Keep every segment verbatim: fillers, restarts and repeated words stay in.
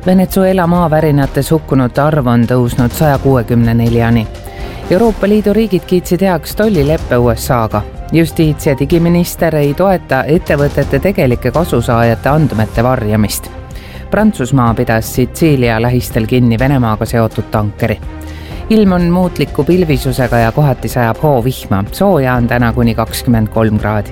Venezuela maavärinates hukkunute arv on tõusnud saja kuuekümne neljani. Euroopa Liidu riigid kiitsid heaks tollileppe U S A-ga. Justiits- ja digiminister ei toeta ettevõtete tegelike kasusaajate andmete varjamist. Prantsusmaa pidas Sitsiilia lähistel kinni Venemaaga seotud tankeri. Ilm on muutliku pilvisusega ja kohati sajab hoovihma. Sooja on täna kuni kakskümmend kolm kraadi.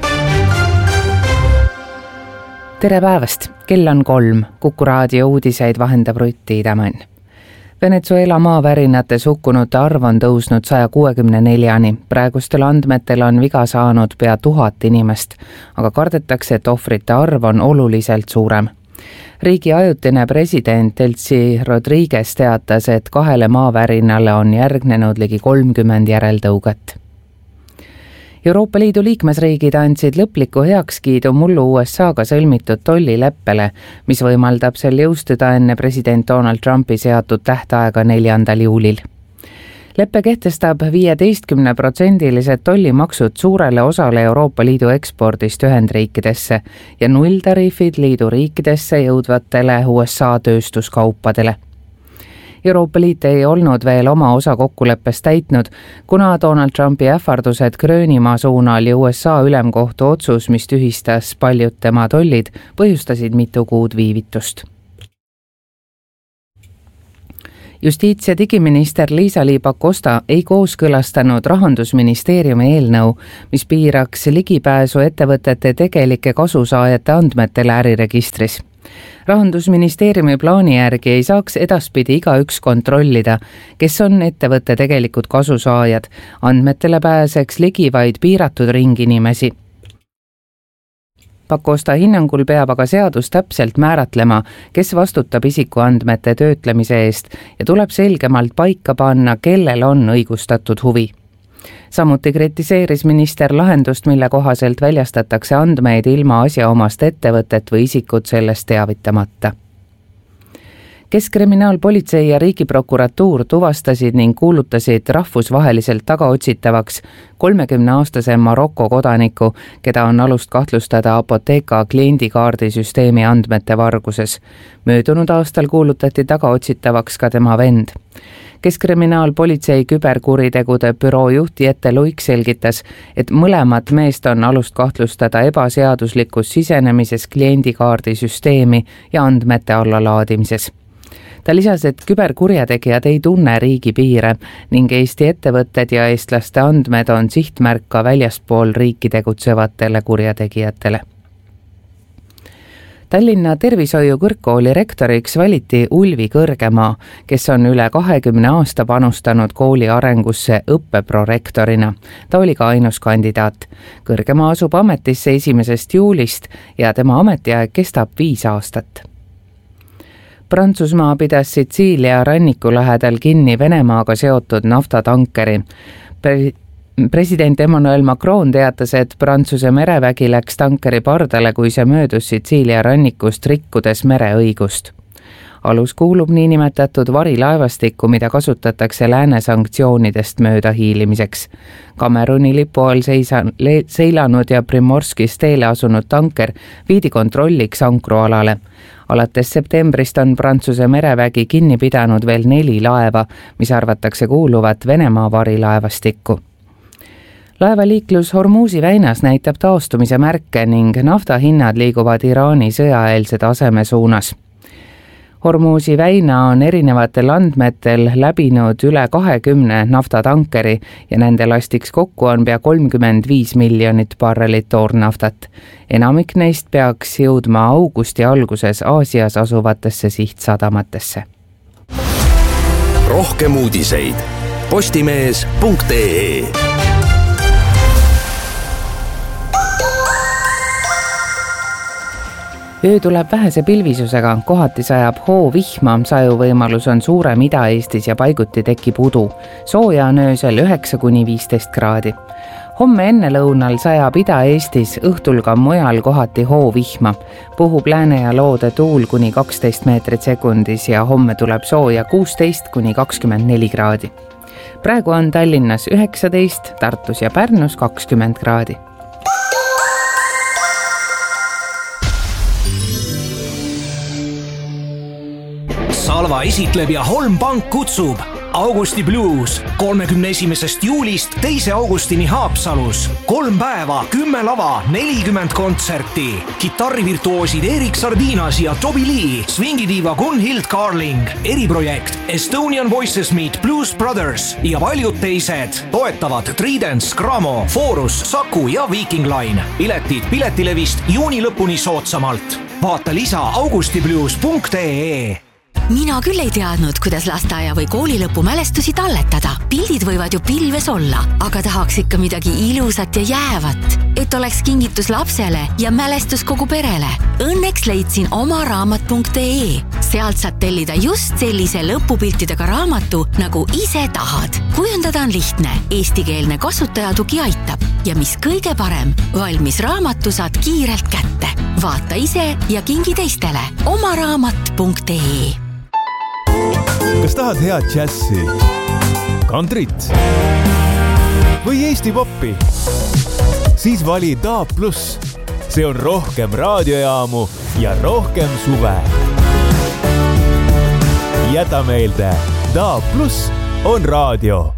Tere päevast! Kell on kolm. Kuku raadio uudiseid vahendab Rutti Idamann. Venezuela maavärinates hukkunute arv on tõusnud saja kuuekümne neljani. Praegustel andmetel on viga saanud pea tuhat inimest, aga kardetakse, et ohvrite arv on oluliselt suurem. Riigi ajutine president Delcy Rodriguez teatas, et kahele maavärinale on järgnenud ligi kolmkümmend järeltõuget. Euroopa Liidu liikmesriigid andsid lõpliku heakskiidu mullu U S A-ga sõlmitud tollileppele, mis võimaldab sel jõustuda enne president Donald Trumpi seatud tähtaega neljandal juulil. Leppe kehtestab viieteistkümne protsendilised tollimaksud suurele osale Euroopa Liidu ekspordist Ühendriikidesse ja nulltariifid liidu riikidesse jõudvatele U S A tööstuskaupadele. Euroopa Liit ei olnud veel oma osa kokkuleppest täitnud, kuna Donald Trumpi ähvardused Gröönimaa suunal ja U S A ülemkohtu otsus, mis tühistas paljud tema tollid, põhjustasid mitu kuud viivitust. Justiits- ja digiminister Liisa-Ly Pakosta ei kooskõlastanud Rahandusministeeriumi eelnõu, mis piiraks ligipääsu ettevõtete tegelike kasusaajate andmetele äriregistris. Rahandusministeeriumi plaani järgi ei saaks edaspidi igaüks kontrollida, kes on ettevõtte tegelikud kasusaajad. Andmetele pääseks ligi vaid piiratud ring inimesi. Pakosta hinnangul peab aga seadus täpselt määratlema, kes vastutab isikuandmete töötlemise eest ja tuleb selgemalt paika panna, kellel on õigustatud huvi. Samuti kritiseeris minister lahendust, mille kohaselt väljastatakse andmeid ilma asjaomast ettevõtet või isikut sellest teavitamata. Keskkriminaalpolitsei ja Riigiprokuratuur tuvastasid ning kuulutasid rahvusvaheliselt tagaotsitavaks kolmekümneaastase Maroko kodaniku, keda on alust kahtlustada Apotheka kliendikaardisüsteemi andmete varguses. Möödunud aastal kuulutati tagaotsitavaks ka tema vend. Keskkriminaalpolitsei küberkuritegude büroo juht Jette Luik selgitas, et mõlemad meest on alust kahtlustada ebaseaduslikus sisenemises kliendikaardisüsteemi ja andmete allalaadimises. Ta lisas, et küberkurjategijad ei tunne riigi piire ning Eesti ettevõtted ja eestlaste andmed on sihtmärk ka väljaspool riiki tegutsevatele kurjategijatele. Tallinna tervishoiu kõrgkooli rektoriks valiti Ulvi Kõrgemaa, kes on üle kahekümne aasta panustanud kooli arengusse õppeprorektorina. Ta oli ka ainus kandidaat. Kõrgemaa asub ametisse esimesest juulist ja tema ametiaeg kestab viis aastat. Prantsusmaa pidas Sitsiilia ranniku lähedal kinni Venemaaga seotud naftatankeri. President Emmanuel Macron teatas, et Prantsuse merevägi läks tankeri pardale, kui see möödus Sitsiilia rannikust rikkudes mereõigust. Alus kuulub niinimetatud varilaevastikku, mida kasutatakse lääne sanktsioonidest mööda hiilimiseks. Kameruni lipu all seisa, le, seilanud ja Primorskis teele asunud tanker viidi kontrolliks ankrualale. Alates septembrist on Prantsuse merevägi kinni pidanud veel neli laeva, mis arvatakse kuuluvat Venemaa varilaevastikku. Laevaliiklus Hormuzi väinas näitab taastumise märke ning naftahinnad liiguvad Iraani sõjaeelse taseme suunas. Hormuzi väina on erinevatel andmetel läbinud üle kahekümne naftatankeri ja nende lastiks kokku on pea kolmkümmend viis miljonit barrelit toornaftat. Enamik neist peaks jõudma augusti alguses Aasias asuvatesse sihtsadamatesse. Rohkem uudiseid postimees punkt ee. Öö tuleb vähese pilvisusega, kohati sajab hoovihma, sajuvõimalus on suurem Ida-Eestis ja paiguti tekib udu. Sooja on öösel üheksa kuni viisteist kraadi. Homme ennelõunal sajab Ida-Eestis, õhtul ka mujal kohati hoovihma. Puhub lääne ja loode tuul kuni kaksteist meetrit sekundis ja homme tuleb sooja kuusteist kuni kakskümmend neli kraadi. Praegu on Tallinnas üheksateist, Tartus ja Pärnus kakskümmend kraadi. Salva esitleb ja Holm Pank kutsub. Augusti Blues kolmekümne esimesest juulist teise augustini Haapsalus. Kolm päeva, kümme lava, nelikümmend kontserti. Kitarrivirtuoosid Erik Sardinas ja Toby Lee, swingidiiva Gunhild Carling, eriprojekt Estonian Voices Meet Blues Brothers ja paljud teised. Toetavad Tridents, Gramo, Forus, Saku ja Viking Line. Piletid Piletilevist juuni lõpuni soodsamalt. Vaata lisa augustiblues punkt ee. Mina küll ei teadnud, kuidas lasteaia või kooli lõpu mälestusi talletada. Pildid võivad ju pilves olla, aga tahaks ikka midagi ilusat ja jäävat, et oleks kingitus lapsele ja mälestus kogu perele. Õnneks leidsin oma raamat punkt ee. Sealt saad tellida just sellise lõpupiltidega raamatu, nagu ise tahad. Kujundada on lihtne, eestikeelne kasutajatugi aitab ja mis kõige parem, valmis raamatu saad kiirelt kätte. Vaata ise ja kingi teistele. oma raamat punkt ee. Kas tahad head džässi, kantrit või Eesti poppi? Siis vali D A B plus. See on rohkem raadiojaamu ja rohkem suve. Jäta meelde, D A B plus on raadio.